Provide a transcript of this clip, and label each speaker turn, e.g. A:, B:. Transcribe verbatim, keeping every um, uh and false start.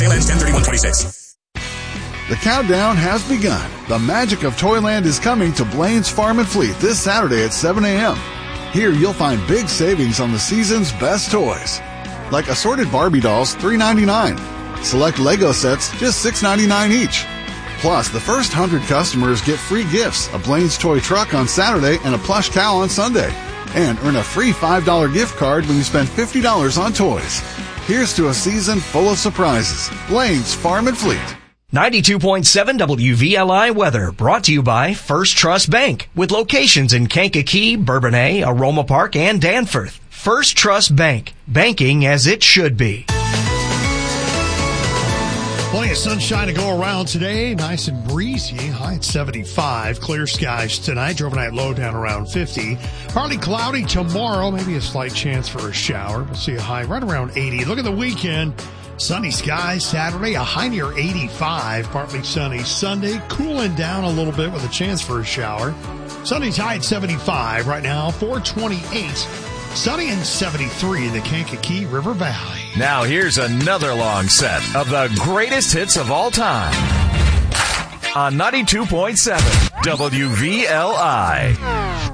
A: Sale ends ten thirty-one twenty-six.
B: The countdown has begun. The magic of Toyland is coming to Blaine's Farm and Fleet this Saturday at seven a.m. Here you'll find big savings on the season's best toys, like assorted Barbie dolls, three ninety-nine. Select Lego sets, just six ninety-nine each. Plus, the first one hundred customers get free gifts, a Blaine's Toy Truck on Saturday and a plush cow on Sunday. And earn a free five dollars gift card when you spend fifty dollars on toys. Here's to a season full of surprises. Blaine's Farm and Fleet.
C: ninety-two point seven W V L I weather brought to you by First Trust Bank with locations in Kankakee, Bourbonnais, Aroma Park, and Danforth. First Trust Bank, banking as it should be.
D: Plenty of sunshine to go around today. Nice and breezy. High at seventy-five. Clear skies tonight. Overnight low down around fifty. Partly cloudy tomorrow. Maybe a slight chance for a shower. We'll see a high right around eighty. Look at the weekend. Sunny skies Saturday. A high near eighty-five. Partly sunny Sunday. Cooling down a little bit with a chance for a shower. Sunday's high at seventy-five. Right now, four twenty-eight. Sunny and seventy-three in the Kankakee River Valley.
E: Now here's another long set of the greatest hits of all time on ninety-two point seven W V L I.